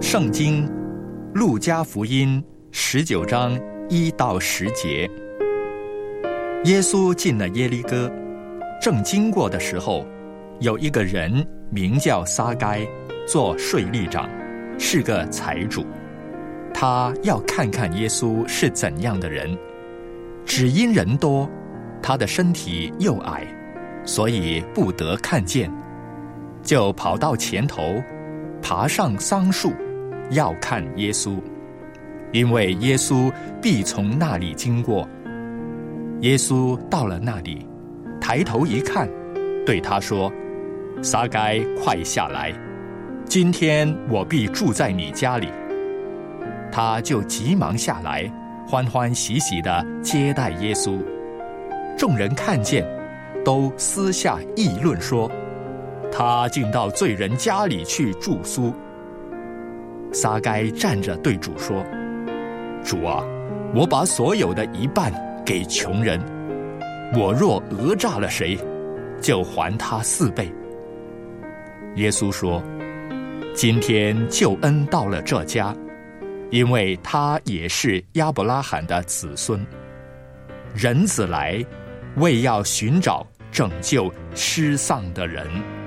圣经路加福音19章1到10节。耶稣进了耶利哥，正经过的时候，有一个人名叫撒该，做税吏长，是个财主。他要看看耶稣是怎样的人，只因人多，他的身体又矮，所以不得看见，就跑到前头，爬上桑树，要看耶稣，因为耶稣必从那里经过。耶稣到了那里，抬头一看，对他说：撒该，快下来，今天我必住在你家里。他就急忙下来，欢欢喜喜地接待耶稣。众人看见，都私下议论说：他竟到罪人家里去住宿。撒该站着对主说：主啊，我把所有的一半给穷人，我若讹诈了谁，就还他4倍。耶稣说：今天救恩到了这家，因为他也是亚伯拉罕的子孙。人子来，为要寻找拯救失丧的人。